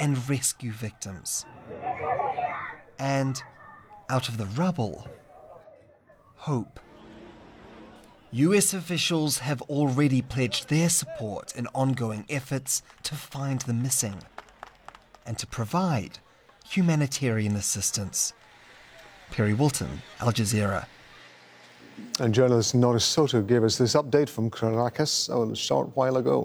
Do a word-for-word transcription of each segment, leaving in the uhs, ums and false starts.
and rescue victims. And out of the rubble, hope. U S officials have already pledged their support in ongoing efforts to find the missing and to provide humanitarian assistance. Perry Wilton, Al Jazeera. And journalist Norris Soto gave us this update from Caracas a short while ago.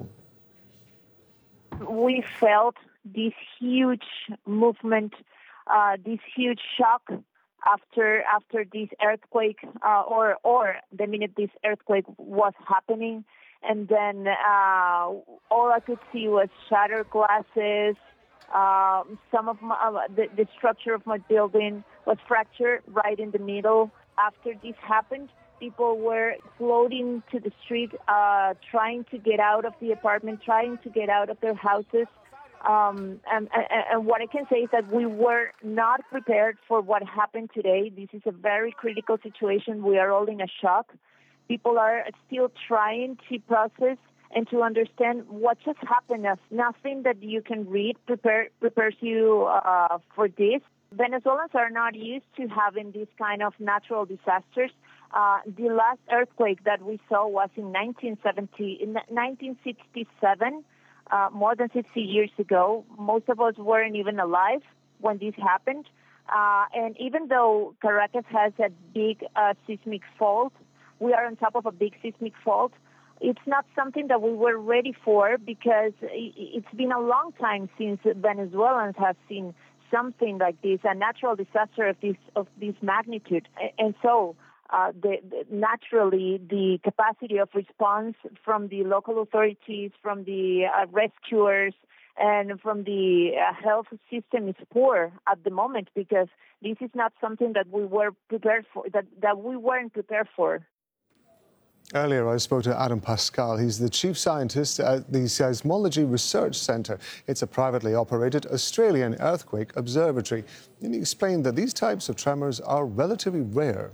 We felt this huge movement, uh, this huge shock after after this earthquake, uh, or or the minute this earthquake was happening, and then uh, all I could see was shattered glasses. Uh, some of my, uh, the, the structure of my building was fractured right in the middle. After this happened, people were floating to the street, uh, trying to get out of the apartment, trying to get out of their houses. Um, and, and, and what I can say is that we were not prepared for what happened today. This is a very critical situation. We are all in a shock. People are still trying to process and to understand what just happened. Nothing that you can read prepare, prepares you uh, for this. Venezuelans are not used to having these kind of natural disasters. Uh, the last earthquake that we saw was in nineteen seventy, in nineteen sixty-seven. Uh, more than sixty years ago. Most of us weren't even alive when this happened. Uh, and even though Caracas has a big uh, seismic fault, we are on top of a big seismic fault, it's not something that we were ready for because it's been a long time since Venezuelans have seen something like this, a natural disaster of this of this magnitude. And so Uh, the, the, naturally, the capacity of response from the local authorities, from the uh, rescuers, and from the uh, health system is poor at the moment because this is not something that we were prepared for, that, that we weren't prepared for. Earlier, I spoke to Adam Pascal. He's the chief scientist at the Seismology Research Centre. It's a privately operated Australian earthquake observatory. And he explained that these types of tremors are relatively rare.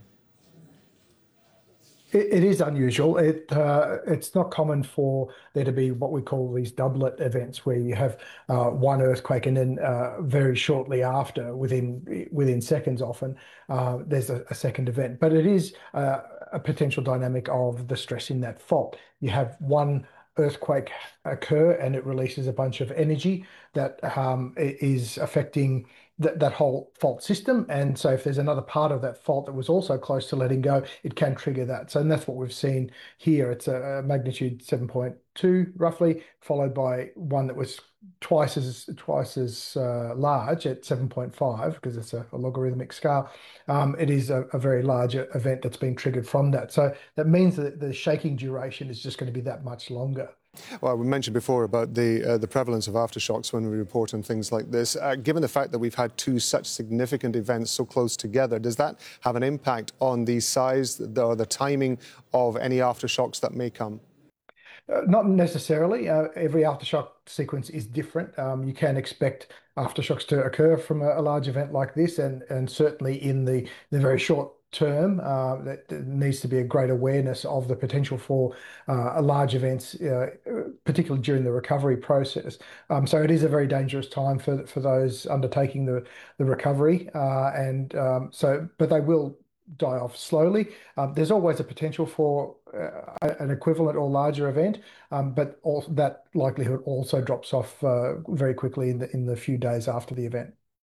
It is unusual. It uh, it's not common for there to be what we call these doublet events, where you have uh, one earthquake and then uh, very shortly after, within within seconds, often uh, there's a, a second event. But it is uh, a potential dynamic of the stress in that fault. You have one earthquake occur and it releases a bunch of energy that um, is affecting That, that whole fault system. And so if there's another part of that fault that was also close to letting go, it can trigger that. So and that's what we've seen here. It's a, a magnitude seven point two roughly, followed by one that was twice as twice as uh, large at seven point five, because it's a, a logarithmic scale. Um, it is a, a very large event that's been triggered from that. So that means that the shaking duration is just going to be that much longer. Well, we mentioned before about the uh, the prevalence of aftershocks when we report on things like this. Uh, given the fact that we've had two such significant events so close together, does that have an impact on the size or the timing of any aftershocks that may come? Uh, not necessarily. Uh, every aftershock sequence is different. Um, you can expect aftershocks to occur from a, a large event like this, and, and certainly in the, the very short term, uh, that there needs to be a great awareness of the potential for uh, large events, uh, particularly during the recovery process. Um, so it is a very dangerous time for for those undertaking the the recovery, uh, and um, so but they will die off slowly. Um, there's always a potential for uh, an equivalent or larger event, um, but also that likelihood also drops off uh, very quickly in the in the few days after the event.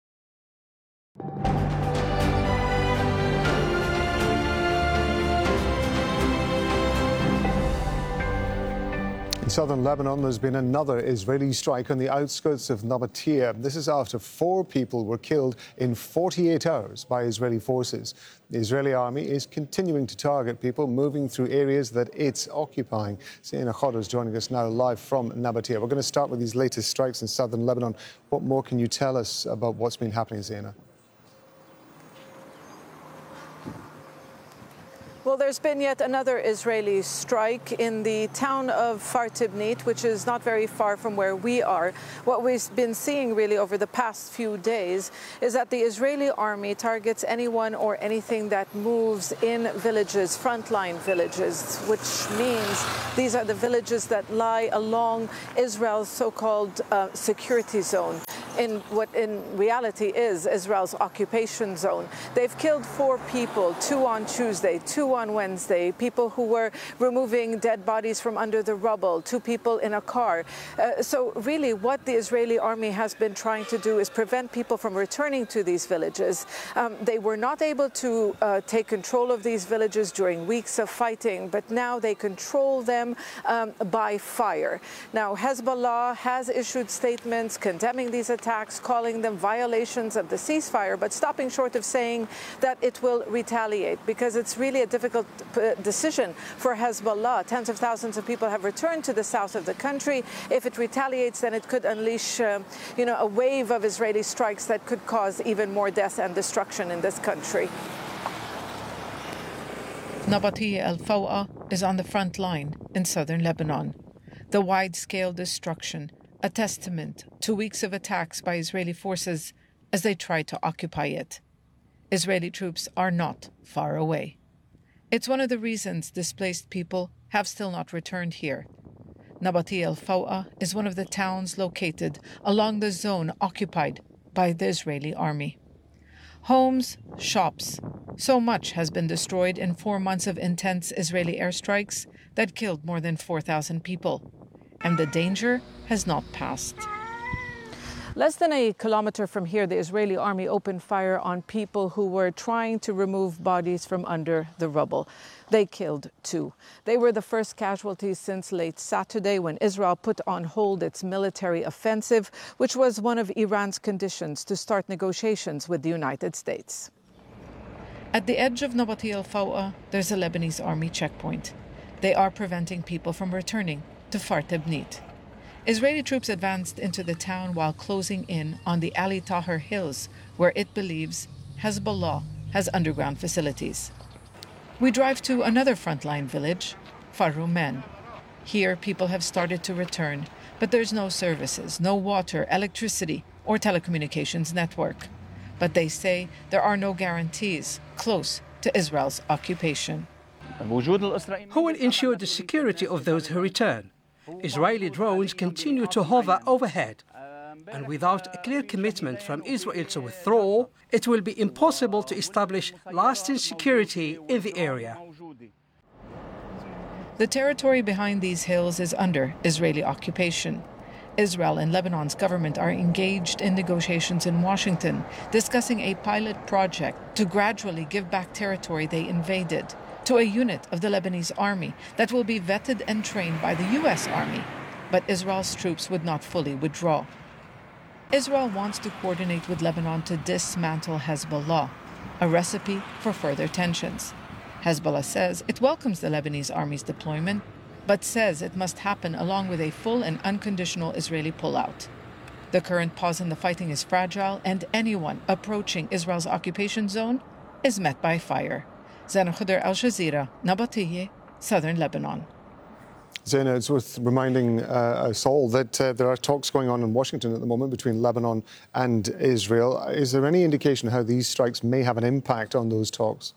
In southern Lebanon, there's been another Israeli strike on the outskirts of Nabatea. This is after four people were killed in forty-eight hours by Israeli forces. The Israeli army is continuing to target people moving through areas that it's occupying. Zaina Khadr is joining us now live from Nabatea. We're going to start with these latest strikes in southern Lebanon. What more can you tell us about what's been happening, Zaina? Well, there's been yet another Israeli strike in the town of Kfar Tibnit, which is not very far from where we are. What we've been seeing really over the past few days is that the Israeli army targets anyone or anything that moves in villages, frontline villages, which means these are the villages that lie along Israel's so-called uh, security zone. in what in reality is Israel's occupation zone. They've killed four people, two on Tuesday, two on Wednesday, people who were removing dead bodies from under the rubble, two people in a car. Uh, so really what the Israeli army has been trying to do is prevent people from returning to these villages. Um, they were not able to uh, take control of these villages during weeks of fighting, but now they control them um, by fire. Now, Hezbollah has issued statements condemning these attacks, calling them violations of the ceasefire, but stopping short of saying that it will retaliate, because it's really a difficult uh, decision for Hezbollah. Tens of thousands of people have returned to the south of the country. If it retaliates, then it could unleash, uh, you know, a wave of Israeli strikes that could cause even more death and destruction in this country. Nabatieh al-Fawqa is on the front line in southern Lebanon. The wide-scale destruction, a testament to weeks of attacks by Israeli forces as they try to occupy it. Israeli troops are not far away. It's one of the reasons displaced people have still not returned here. Nabatieh al-Fawqa is one of the towns located along the zone occupied by the Israeli army. Homes, shops, so much has been destroyed in four months of intense Israeli airstrikes that killed more than four thousand people. And the danger has not passed. Less than a kilometer from here, the Israeli army opened fire on people who were trying to remove bodies from under the rubble. They killed two. They were the first casualties since late Saturday, when Israel put on hold its military offensive, which was one of Iran's conditions to start negotiations with the United States. At the edge of Nabatieh al-Fawqa, there's a Lebanese army checkpoint. They are preventing people from returning to Fartibnit. Israeli troops advanced into the town while closing in on the Ali Tahrir Hills, where it believes Hezbollah has underground facilities. We drive to another frontline village, Farumen. Here, people have started to return, but there's no services, no water, electricity, or telecommunications network. But they say there are no guarantees close to Israel's occupation. Who will ensure the security of those who return? Israeli drones continue to hover overhead, and without a clear commitment from Israel to withdraw, it will be impossible to establish lasting security in the area. The territory behind these hills is under Israeli occupation. Israel and Lebanon's government are engaged in negotiations in Washington, discussing a pilot project to gradually give back territory they invaded to a unit of the Lebanese army that will be vetted and trained by the U S Army. But Israel's troops would not fully withdraw. Israel wants to coordinate with Lebanon to dismantle Hezbollah, a recipe for further tensions. Hezbollah says it welcomes the Lebanese army's deployment, but says it must happen along with a full and unconditional Israeli pullout. The current pause in the fighting is fragile, and anyone approaching Israel's occupation zone is met by fire. Zaina Khuder, Al Jazeera, Nabatieh, southern Lebanon. Zaina, it's worth reminding uh, us all that uh, there are talks going on in Washington at the moment between Lebanon and Israel. Is there any indication how these strikes may have an impact on those talks?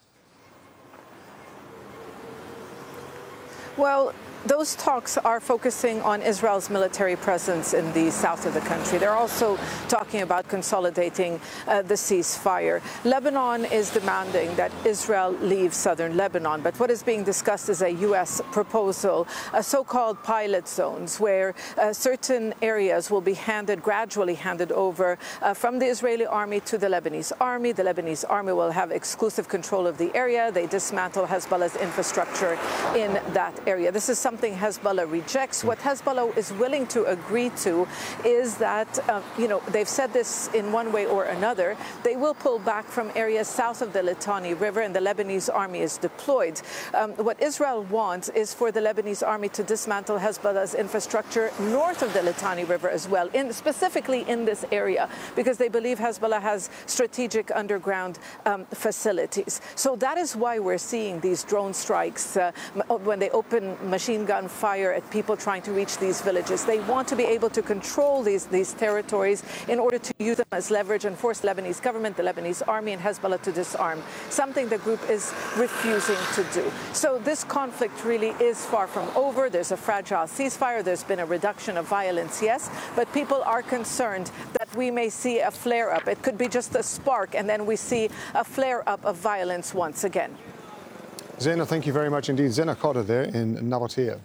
Well, those talks are focusing on Israel's military presence in the south of the country. They're also talking about consolidating uh, the ceasefire. Lebanon is demanding that Israel leave southern Lebanon, but what is being discussed is a U S proposal, a so-called pilot zones, where uh, certain areas will be handed, gradually handed over uh, from the Israeli army to the Lebanese army. The Lebanese army will have exclusive control of the area. They dismantle Hezbollah's infrastructure in that area. This is something Something Hezbollah rejects. What Hezbollah is willing to agree to is that, uh, you know, they've said this in one way or another, they will pull back from areas south of the Litani River, and the Lebanese army is deployed. Um, what Israel wants is for the Lebanese army to dismantle Hezbollah's infrastructure north of the Litani River as well, in, specifically in this area, because they believe Hezbollah has strategic underground um, facilities. So that is why we're seeing these drone strikes uh, when they open machine gun fire at people trying to reach these villages. They want to be able to control these, these territories in order to use them as leverage and force the Lebanese government, the Lebanese army, and Hezbollah to disarm, something the group is refusing to do. So this conflict really is far from over. There's a fragile ceasefire. There's been a reduction of violence, yes, but people are concerned that we may see a flare-up. It could be just a spark, and then we see a flare-up of violence once again. Zaina, thank you very much indeed. Zaina Khoury there in Nabatea.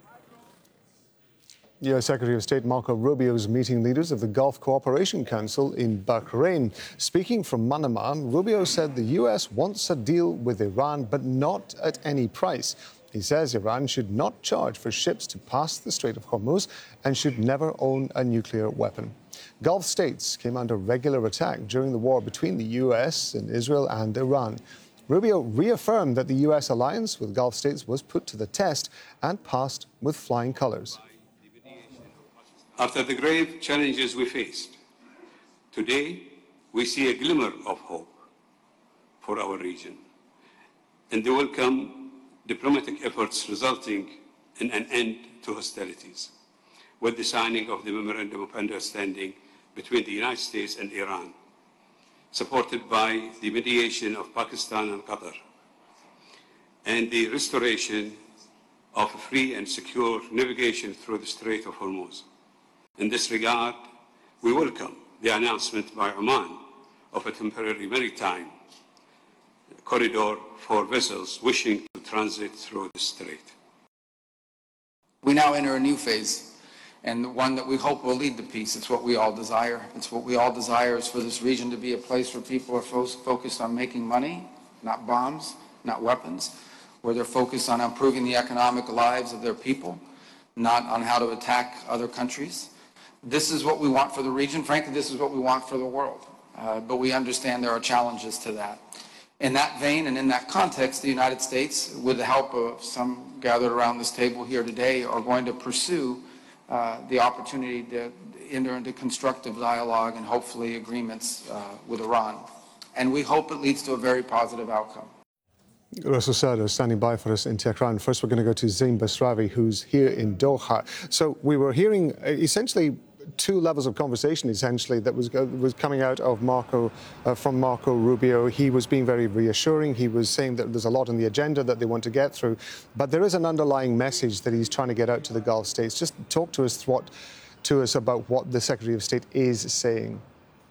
U S Secretary of State Marco Rubio is meeting leaders of the Gulf Cooperation Council in Bahrain. Speaking from Manama, Rubio said the U S wants a deal with Iran, but not at any price. He says Iran should not charge for ships to pass the Strait of Hormuz and should never own a nuclear weapon. Gulf states came under regular attack during the war between the U S and Israel and Iran. Rubio reaffirmed that the U S alliance with Gulf states was put to the test and passed with flying colors. After the grave challenges we faced, today we see a glimmer of hope for our region and the welcome diplomatic efforts resulting in an end to hostilities with the signing of the Memorandum of Understanding between the United States and Iran, supported by the mediation of Pakistan and Qatar, and the restoration of free and secure navigation through the Strait of Hormuz. In this regard, we welcome the announcement by Oman of a temporary maritime corridor for vessels wishing to transit through the strait. We now enter a new phase, and one that we hope will lead to peace. It's what we all desire. It's what we all desire is for this region to be a place where people are fo- focused on making money, not bombs, not weapons, where they're focused on improving the economic lives of their people, not on how to attack other countries. This is what we want for the region. Frankly, this is what we want for the world. Uh, but we understand there are challenges to that. In that vein and in that context, the United States, with the help of some gathered around this table here today, are going to pursue uh, the opportunity to enter into constructive dialogue and hopefully agreements uh, with Iran. And we hope it leads to a very positive outcome. Russell Serda is standing by for us in Tehran. First, we're going to go to Zain Basravi, who's here in Doha. So we were hearing uh, essentially two levels of conversation, essentially, that was uh, was coming out of Marco, uh, from Marco Rubio. He was being very reassuring. He was saying that there's a lot on the agenda that they want to get through. But there is an underlying message that he's trying to get out to the Gulf states. Just talk to us, what, to us about what the Secretary of State is saying.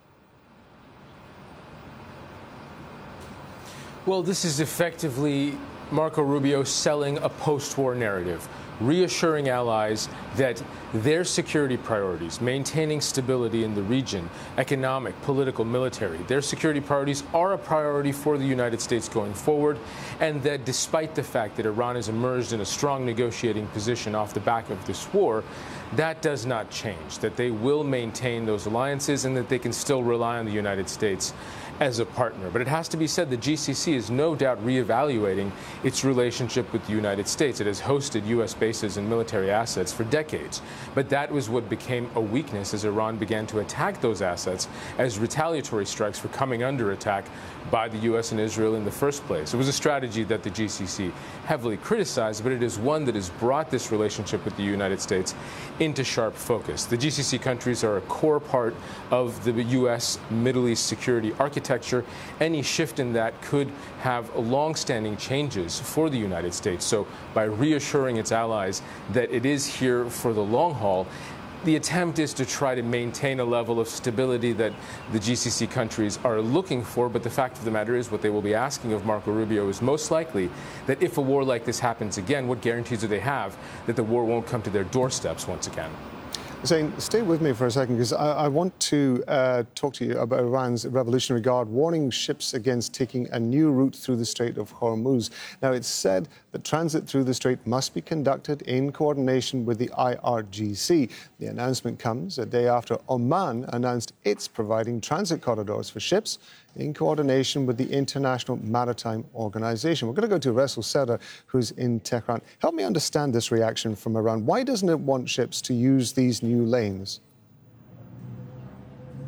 Well, this is effectively Marco Rubio selling a post-war narrative, reassuring allies that their security priorities, maintaining stability in the region, economic, political, military, their security priorities are a priority for the United States going forward, and that despite the fact that Iran has emerged in a strong negotiating position off the back of this war, that does not change, that they will maintain those alliances and that they can still rely on the United States as a partner. But it has to be said the G C C is no doubt reevaluating its relationship with the United States. It has hosted U S bases and military assets for decades. But that was what became a weakness as Iran began to attack those assets as retaliatory strikes for coming under attack by the U S and Israel in the first place. It was a strategy that the G C C heavily criticized, but it is one that has brought this relationship with the United States into sharp focus. The G C C countries are a core part of the U S Middle East security architecture. Any shift in that could have long-standing changes for the United States. So by reassuring its allies that it is here for the long haul, the attempt is to try to maintain a level of stability that the G C C countries are looking for. But the fact of the matter is what they will be asking of Marco Rubio is most likely that if a war like this happens again, what guarantees do they have that the war won't come to their doorsteps once again? Zain, stay with me for a second, because I, I want to uh, talk to you about Iran's Revolutionary Guard warning ships against taking a new route through the Strait of Hormuz. Now, it's said that transit through the strait must be conducted in coordination with the I R G C. The announcement comes a day after Oman announced it's providing transit corridors for ships in coordination with the International Maritime Organization. We're going to go to Russell Serda, who's in Tehran. Help me understand this reaction from Iran. Why doesn't it want ships to use these new lanes?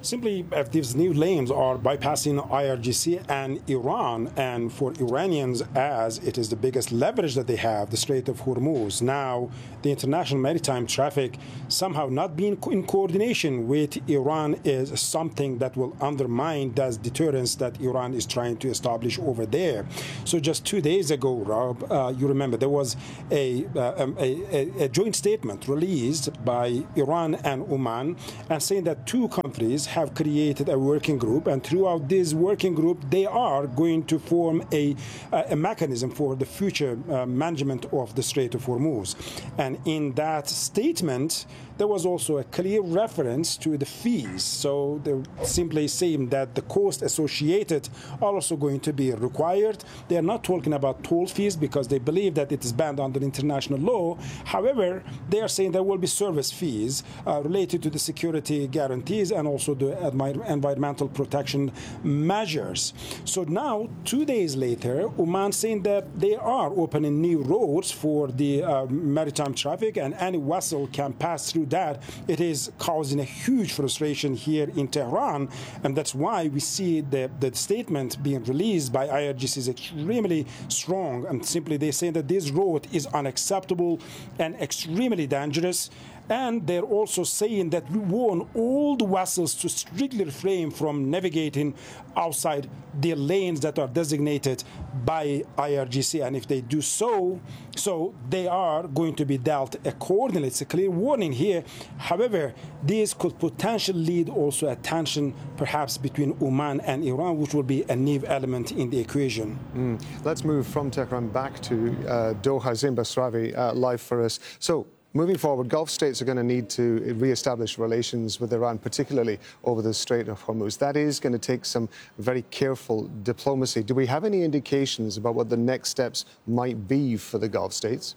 simply if these new lanes are bypassing I R G C and Iran, and for Iranians, as it is the biggest leverage that they have, the Strait of Hormuz. Now, the international maritime traffic somehow not being in coordination with Iran is something that will undermine that deterrence that Iran is trying to establish over there. So just two days ago, Rob, uh, you remember there was a, uh, a, a, a joint statement released by Iran and Oman, and saying that two countries have created a working group, and throughout this working group, they are going to form a, a mechanism for the future uh, management of the Strait of Hormuz. And in that statement, there was also a clear reference to the fees. So they're simply saying that the costs associated are also going to be required. They are not talking about toll fees because they believe that it is banned under international law. However, they are saying there will be service fees uh, related to the security guarantees and also the environmental protection measures. So now, two days later, Oman saying that they are opening new roads for the uh, maritime traffic, and any vessel can pass through that. It is causing a huge frustration here in Tehran, and that's why we see the, the statement being released by I R G C is extremely strong, and simply they say that this road is unacceptable and extremely dangerous. And they're also saying that we warn all the vessels to strictly refrain from navigating outside the lanes that are designated by I R G C. And if they do so, so they are going to be dealt accordingly. It's a clear warning here. However, this could potentially lead also a tension perhaps between Oman and Iran, which will be a new element in the equation. Mm. Let's move from Tehran back to uh, Doha. Zain Basravi uh, live for us. So, moving forward, Gulf states are going to need to re-establish relations with Iran, particularly over the Strait of Hormuz. That is going to take some very careful diplomacy. Do we have any indications about what the next steps might be for the Gulf states?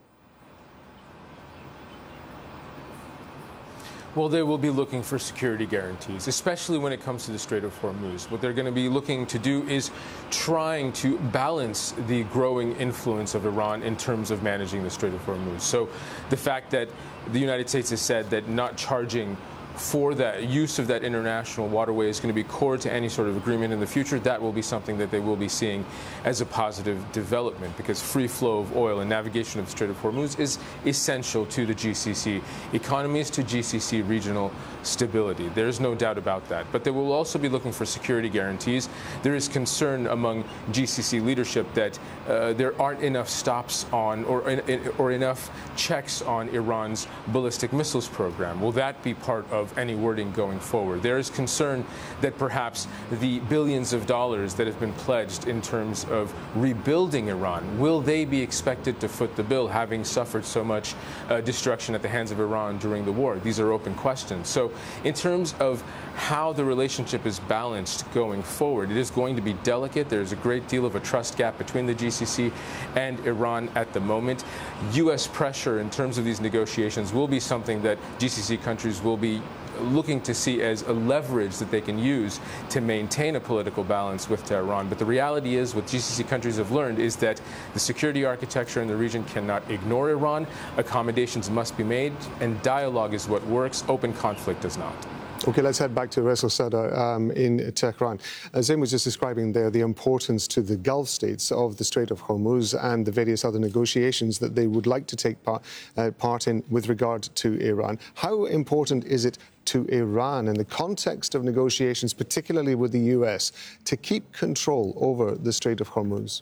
Well, they will be looking for security guarantees, especially when it comes to the Strait of Hormuz. What they're going to be looking to do is trying to balance the growing influence of Iran in terms of managing the Strait of Hormuz. So the fact that the United States has said that not charging for that use of that international waterway is going to be core to any sort of agreement in the future, that will be something that they will be seeing as a positive development, because free flow of oil and navigation of the Strait of Hormuz is essential to the G C C economies, to G C C regional stability. There's no doubt about that. But they will also be looking for security guarantees. There is concern among G C C leadership that uh, there aren't enough stops on or, or enough checks on Iran's ballistic missiles program. Will that be part of any wording going forward? There is concern that perhaps the billions of dollars that have been pledged in terms of rebuilding Iran, will they be expected to foot the bill, having suffered so much uh, destruction at the hands of Iran during the war? These are open questions. So in terms of how the relationship is balanced going forward, it is going to be delicate. There's a great deal of a trust gap between the G C C and Iran at the moment. U S pressure in terms of these negotiations will be something that G C C countries will be looking to see as a leverage that they can use to maintain a political balance with Tehran. But the reality is, what G C C countries have learned is that the security architecture in the region cannot ignore Iran. Accommodations must be made, and dialogue is what works. Open conflict does not. OK, let's head back to Reza Sadr um, in Tehran. Uh, Zain was just describing there the importance to the Gulf states of the Strait of Hormuz and the various other negotiations that they would like to take part, uh, part in with regard to Iran. How important is it to Iran in the context of negotiations, particularly with the U S, to keep control over the Strait of Hormuz?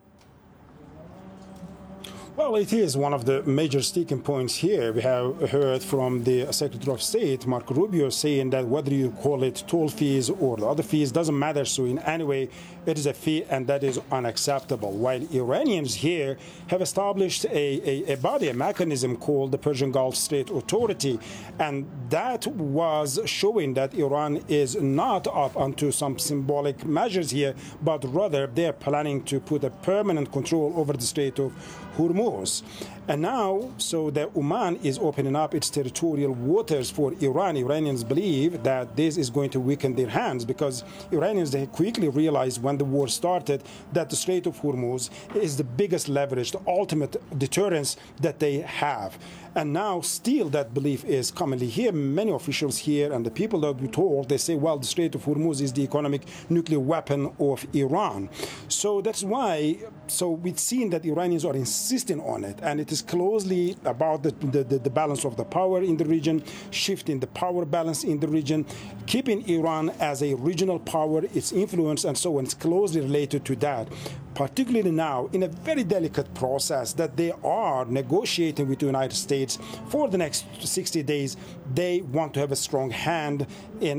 Well, it is one of the major sticking points here. We have heard from the Secretary of State, Marco Rubio, saying that whether you call it toll fees or the other fees doesn't matter. So in any way, it is a fee, and that is unacceptable. While Iranians here have established a, a, a body, a mechanism called the Persian Gulf Strait Authority, and that was showing that Iran is not up onto some symbolic measures here, but rather they're planning to put a permanent control over the Strait of Hormuz. And now, so that Oman is opening up its territorial waters for Iran. Iranians believe that this is going to weaken their hands, because Iranians, they quickly realized when the war started that the Strait of Hormuz is the biggest leverage, the ultimate deterrence that they have. And now still that belief is commonly here. Many officials here and the people that we told, they say, well, the Strait of Hormuz is the economic nuclear weapon of Iran. So that's why, so we've seen that Iranians are insisting on it, and it is closely about the, the, the balance of the power in the region, shifting the power balance in the region, keeping Iran as a regional power, its influence and so on. It's closely related to that, particularly now in a very delicate process that they are negotiating with the United States for the next sixty days. They want to have a strong hand in